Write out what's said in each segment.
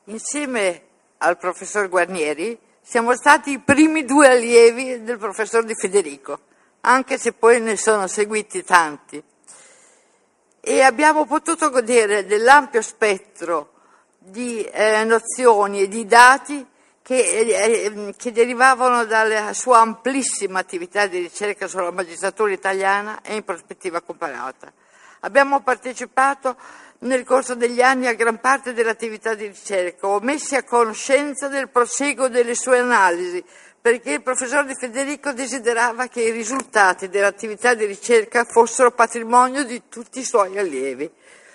Insieme al professor Guarnieri siamo stati i primi due allievi del professor Di Federico, anche se poi ne sono seguiti tanti. E abbiamo potuto godere dell'ampio spettro di nozioni e di dati che derivavano dalla sua amplissima attività di ricerca sulla magistratura italiana e in prospettiva comparata. Abbiamo partecipato nel corso degli anni a gran parte dell'attività di ricerca, messi a conoscenza del proseguo delle sue analisi, perché il professor Di Federico desiderava che i risultati dell'attività di ricerca fossero patrimonio di tutti i suoi allievi.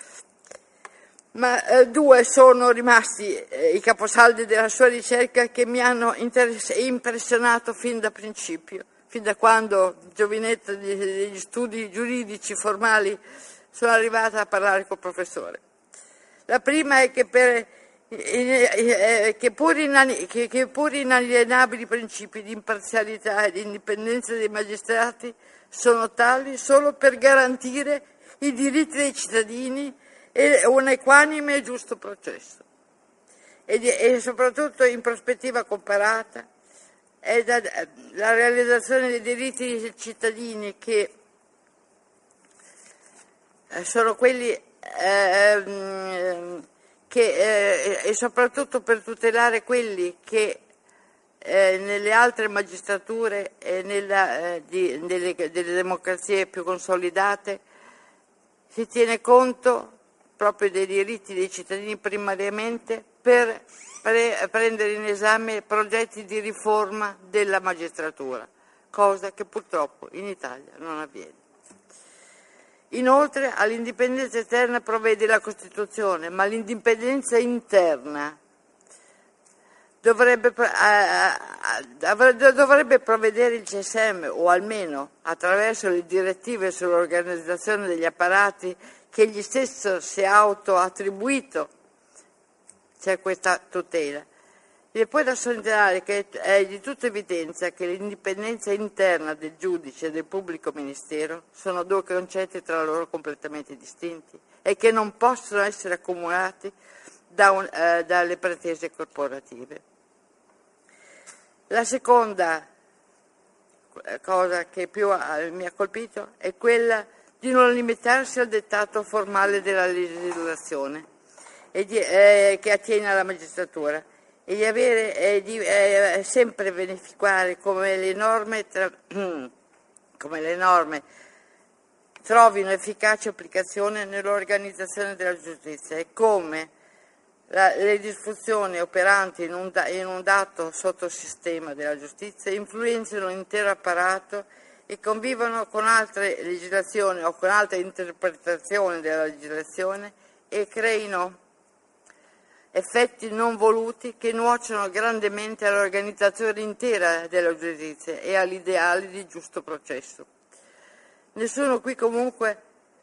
Ma due sono rimasti i caposaldi della sua ricerca che mi hanno impressionato fin da principio, fin da quando, giovinetta degli studi giuridici formali, sono arrivata a parlare col professore. La prima è che pur inalienabili principi di imparzialità e di indipendenza dei magistrati sono tali solo per garantire i diritti dei cittadini e un equanime e giusto processo. E soprattutto in prospettiva comparata è la realizzazione dei diritti dei cittadini che sono quelli e soprattutto per tutelare quelli che nelle altre magistrature e delle democrazie più consolidate si tiene conto proprio dei diritti dei cittadini primariamente per prendere in esame progetti di riforma della magistratura, cosa che purtroppo in Italia non avviene. Inoltre all'indipendenza esterna provvede la Costituzione, ma l'indipendenza interna dovrebbe provvedere il CSM, o almeno attraverso le direttive sull'organizzazione degli apparati che egli stesso si è autoattribuito, c'è questa tutela. E poi da sottolineare che è di tutta evidenza che l'indipendenza interna del giudice e del pubblico ministero sono due concetti tra loro completamente distinti e che non possono essere accumulati dalle pretese corporative. La seconda cosa che più mi ha colpito è quella di non limitarsi al dettato formale della legislazione che attiene alla magistratura e di sempre verificare come le norme trovino efficace applicazione nell'organizzazione della giustizia e come le disfunzioni operanti in un dato sottosistema della giustizia influenzino l'intero apparato e convivono con altre legislazioni o con altre interpretazioni della legislazione e creino effetti non voluti che nuociono grandemente all'organizzazione intera della giustizia e agli ideali di giusto processo. Nessuno qui comunque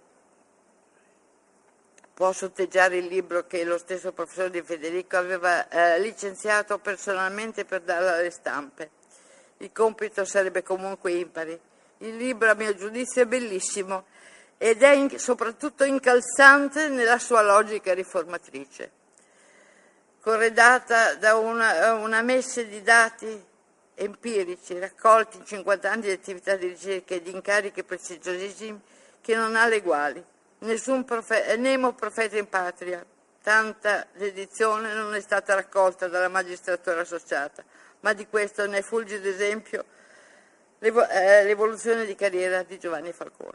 può sotteggiare il libro che lo stesso professor Di Federico aveva licenziato personalmente per darlo alle stampe. Il compito sarebbe comunque impari. Il libro, a mio giudizio, è bellissimo ed è soprattutto incalzante nella sua logica riformatrice, corredata da una messe di dati empirici raccolti in 50 anni di attività di ricerca e di incarichi prestigiosissimi che non ha l'eguali. Nemo profeta in patria, tanta dedizione non è stata raccolta dalla magistratura associata, ma di questo ne è fulgido esempio l'evoluzione di carriera di Giovanni Falcone.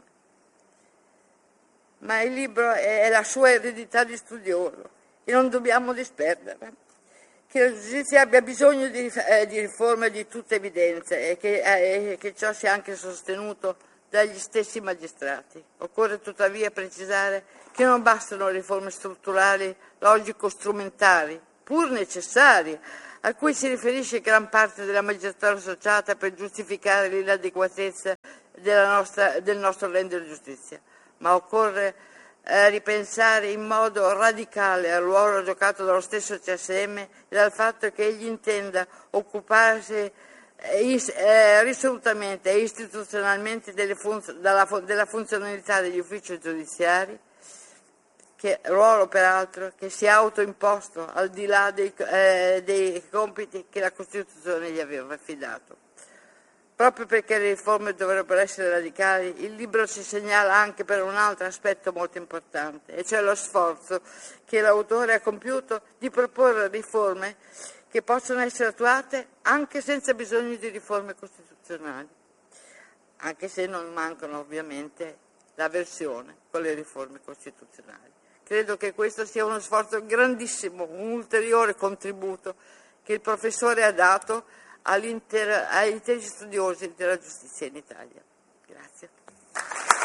Ma il libro è la sua eredità di studioso e non dobbiamo disperderla, che la giustizia abbia bisogno di riforme di tutta evidenza e che ciò sia anche sostenuto dagli stessi magistrati. Occorre tuttavia precisare che non bastano riforme strutturali, logico-strumentali, pur necessarie, a cui si riferisce gran parte della magistratura associata per giustificare l'inadeguatezza del nostro rendere giustizia, ma occorre ripensare in modo radicale al ruolo giocato dallo stesso CSM e dal fatto che egli intenda occuparsi risolutamente e istituzionalmente della funzionalità degli uffici giudiziari ruolo peraltro che si è autoimposto al di là dei compiti che la Costituzione gli aveva affidato. Proprio perché le riforme dovrebbero essere radicali, il libro ci segnala anche per un altro aspetto molto importante, e cioè lo sforzo che l'autore ha compiuto di proporre riforme che possono essere attuate anche senza bisogno di riforme costituzionali, anche se non mancano ovviamente l'avversione con le riforme costituzionali. Credo che questo sia uno sforzo grandissimo, un ulteriore contributo che il professore ha dato agli interi studiosi della giustizia in Italia. Grazie.